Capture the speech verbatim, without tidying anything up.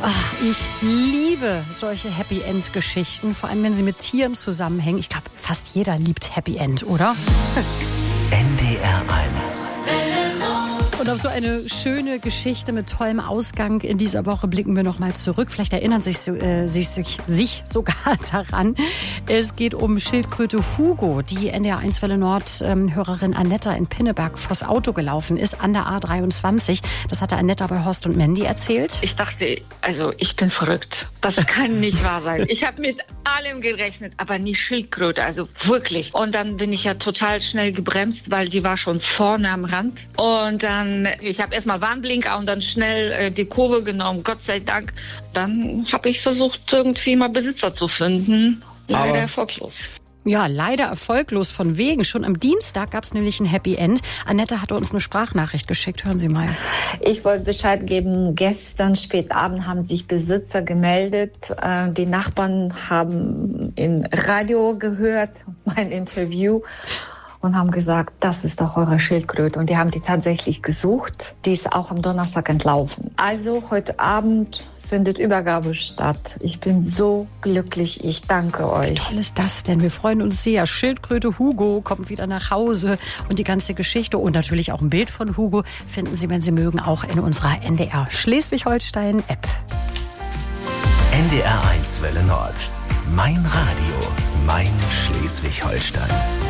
Ach, ich liebe solche Happy End Geschichten, vor allem wenn sie mit Tieren zusammenhängen. Ich glaube, fast jeder liebt Happy End, oder? N D R eins. Und auf so eine schöne Geschichte mit tollem Ausgang in dieser Woche blicken wir noch mal zurück. Vielleicht erinnern sich, äh, sich, sich, sich sogar daran. Es geht um Schildkröte Hugo, die N D R eins Welle Nord ähm, Hörerin Annetta in Pinneberg vors Auto gelaufen ist an der A dreiundzwanzig. Das hatte Annetta bei Horst und Mandy erzählt. Ich dachte, also ich bin verrückt. Das kann nicht wahr sein. Ich habe mit allem gerechnet, aber nie Schildkröte, also wirklich. Und dann bin ich ja total schnell gebremst, weil die war schon vorne am Rand. Und dann Ich habe erstmal Warnblinker und dann schnell äh, die Kurve genommen, Gott sei Dank. Dann habe ich versucht, irgendwie mal Besitzer zu finden. Leider Aber erfolglos. Ja, leider erfolglos von wegen. Schon am Dienstag gab es nämlich ein Happy End. Annette hatte uns eine Sprachnachricht geschickt. Hören Sie mal. Ich wollte Bescheid geben, gestern spät Abend haben sich Besitzer gemeldet. Äh, die Nachbarn haben im Radio gehört, mein Interview. Und haben gesagt, das ist doch eure Schildkröte. Und die haben die tatsächlich gesucht. Die ist auch am Donnerstag entlaufen. Also heute Abend findet Übergabe statt. Ich bin so glücklich. Ich danke euch. Wie toll ist das denn? Wir freuen uns sehr. Schildkröte Hugo kommt wieder nach Hause. Und die ganze Geschichte und natürlich auch ein Bild von Hugo finden Sie, wenn Sie mögen, auch in unserer N D R Schleswig-Holstein-App. N D R eins Welle Nord. Mein Radio. Mein Schleswig-Holstein.